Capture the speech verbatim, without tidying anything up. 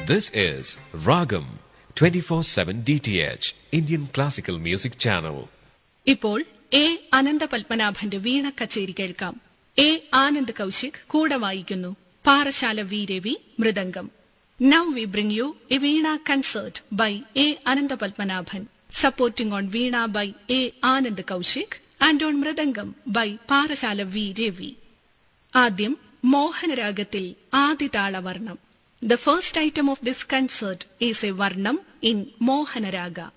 This is Ragam twenty-four seven D T H Indian Classical Music Channel. ഇപ്പോൾ A അനന്തപത്മനാഭന്റെ വീണ കച്ചേരി കേൾക്കാം. A Anand Kaushik കൂടെ വായിക്കുന്നു. Parassala V Ravi mridangam. Now we bring you a Veena concert by A. Anantapatmanabhan, supporting on Veena by A. Anand Kaushik and on Mridangam by Parashala V. Ravi. ആദ്യം മോഹനരാഗത്തിൽ ആദിതാളവർണം. The first item of this concert is a varnam in Mohanaraga.